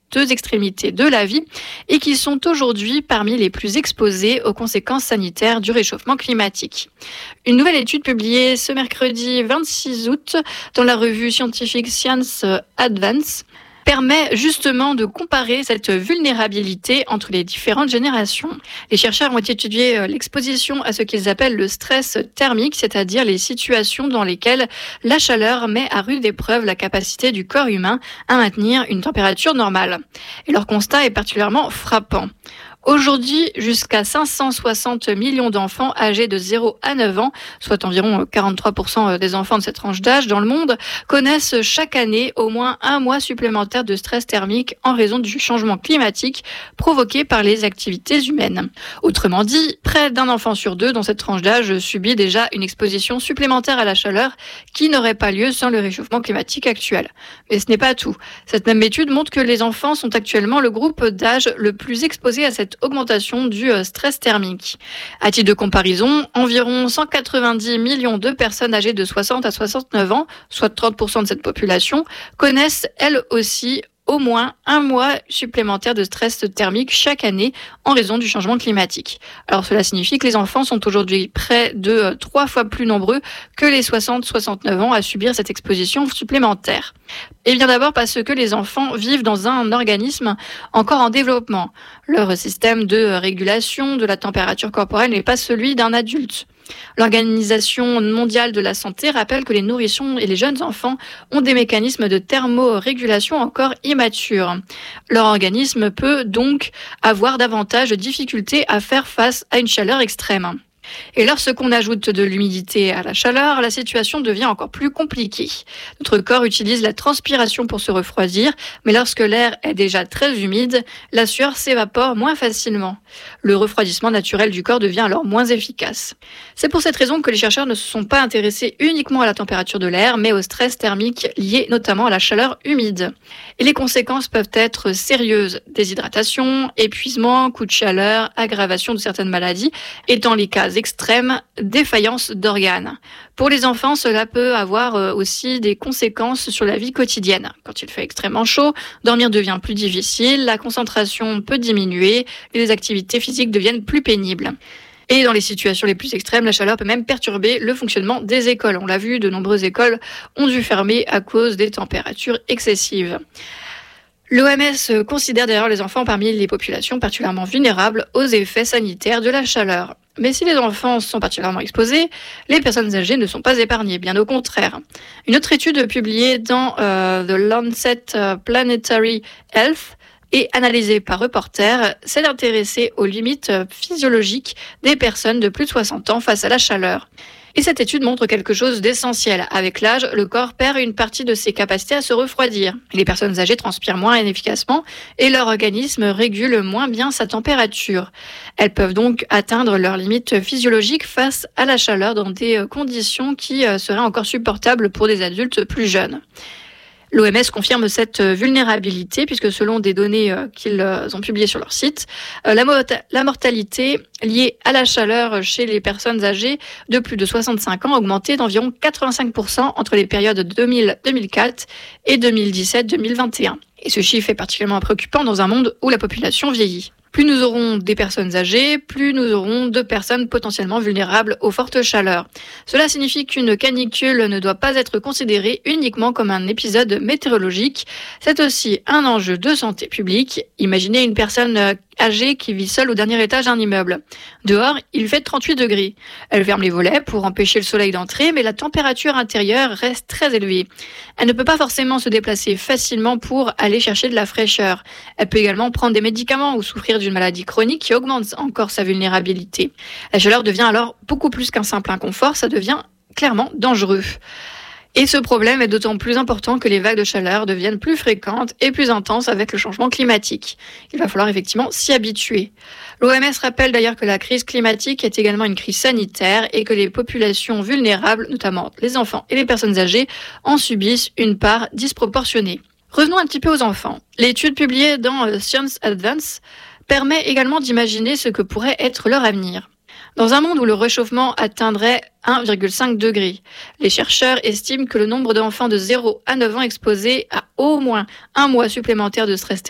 deux extrémités de la vie et qui sont aujourd'hui parmi les plus exposés aux conséquences sanitaires du réchauffement climatique. Une nouvelle étude publiée ce mercredi 26 août dans la revue scientifique Science Advance permet justement de comparer cette vulnérabilité entre les différentes générations. Les chercheurs ont étudié l'exposition à ce qu'ils appellent le stress thermique, c'est-à-dire les situations dans lesquelles la chaleur met à rude épreuve la capacité du corps humain à maintenir une température normale. Et leur constat est particulièrement frappant. Aujourd'hui, jusqu'à 560 millions d'enfants âgés de 0 à 9 ans, soit environ 43% des enfants de cette tranche d'âge dans le monde, connaissent chaque année au moins un mois supplémentaire de stress thermique en raison du changement climatique provoqué par les activités humaines. Autrement dit, près d'un enfant sur deux dans cette tranche d'âge subit déjà une exposition supplémentaire à la chaleur qui n'aurait pas lieu sans le réchauffement climatique actuel. Mais ce n'est pas tout. Cette même étude montre que les enfants sont actuellement le groupe d'âge le plus exposé à cette augmentation du stress thermique. À titre de comparaison, environ 190 millions de personnes âgées de 60 à 69 ans, soit 30% de cette population, connaissent elles aussi au moins un mois supplémentaire de stress thermique chaque année en raison du changement climatique. Alors cela signifie que les enfants sont aujourd'hui près de 3 fois plus nombreux que les 60-69 ans à subir cette exposition supplémentaire. Et bien d'abord parce que les enfants vivent dans un organisme encore en développement. Leur système de régulation de la température corporelle n'est pas celui d'un adulte. L'Organisation mondiale de la santé rappelle que les nourrissons et les jeunes enfants ont des mécanismes de thermorégulation encore immatures. Leur organisme peut donc avoir davantage de difficultés à faire face à une chaleur extrême. Et lorsqu'on ajoute de l'humidité à la chaleur, la situation devient encore plus compliquée. Notre corps utilise la transpiration pour se refroidir, mais lorsque l'air est déjà très humide, la sueur s'évapore moins facilement. Le refroidissement naturel du corps devient alors moins efficace. C'est pour cette raison que les chercheurs ne se sont pas intéressés uniquement à la température de l'air, mais au stress thermique lié notamment à la chaleur humide. Et les conséquences peuvent être sérieuses: déshydratation, épuisement, coups de chaleur, aggravation de certaines maladies, et dans les cas extrêmes, défaillance d'organes. Pour les enfants, cela peut avoir aussi des conséquences sur la vie quotidienne. Quand il fait extrêmement chaud, dormir devient plus difficile, la concentration peut diminuer et les activités physiques deviennent plus pénibles. Et dans les situations les plus extrêmes, la chaleur peut même perturber le fonctionnement des écoles. On l'a vu, de nombreuses écoles ont dû fermer à cause des températures excessives. L'OMS considère d'ailleurs les enfants parmi les populations particulièrement vulnérables aux effets sanitaires de la chaleur. Mais si les enfants sont particulièrement exposés, les personnes âgées ne sont pas épargnées, bien au contraire. Une autre étude publiée dans The Lancet Planetary Health et analysée par Reporter s'est intéressée aux limites physiologiques des personnes de plus de 60 ans face à la chaleur. Et cette étude montre quelque chose d'essentiel. Avec l'âge, le corps perd une partie de ses capacités à se refroidir. Les personnes âgées transpirent moins efficacement et leur organisme régule moins bien sa température. Elles peuvent donc atteindre leurs limites physiologiques face à la chaleur dans des conditions qui seraient encore supportables pour des adultes plus jeunes. L'OMS confirme cette vulnérabilité puisque selon des données qu'ils ont publiées sur leur site, la mortalité liée à la chaleur chez les personnes âgées de plus de 65 ans a augmenté d'environ 85% entre les périodes 2000-2004 et 2017-2021. Et ce chiffre est particulièrement préoccupant dans un monde où la population vieillit. Plus nous aurons des personnes âgées, plus nous aurons de personnes potentiellement vulnérables aux fortes chaleurs. Cela signifie qu'une canicule ne doit pas être considérée uniquement comme un épisode météorologique. C'est aussi un enjeu de santé publique. Imaginez une personne âgée qui vit seule au dernier étage d'un immeuble. Dehors, il fait 38 degrés. Elle ferme les volets pour empêcher le soleil d'entrer, mais la température intérieure reste très élevée. Elle ne peut pas forcément se déplacer facilement pour aller chercher de la fraîcheur. Elle peut également prendre des médicaments ou souffrir d'une maladie chronique qui augmente encore sa vulnérabilité. La chaleur devient alors beaucoup plus qu'un simple inconfort, ça devient clairement dangereux. Et ce problème est d'autant plus important que les vagues de chaleur deviennent plus fréquentes et plus intenses avec le changement climatique. Il va falloir effectivement s'y habituer. L'OMS rappelle d'ailleurs que la crise climatique est également une crise sanitaire et que les populations vulnérables, notamment les enfants et les personnes âgées, en subissent une part disproportionnée. Revenons un petit peu aux enfants. L'étude publiée dans Science Advance permet également d'imaginer ce que pourrait être leur avenir. Dans un monde où le réchauffement atteindrait 1,5 degré, les chercheurs estiment que le nombre d'enfants de 0 à 9 ans exposés à au moins un mois supplémentaire de stress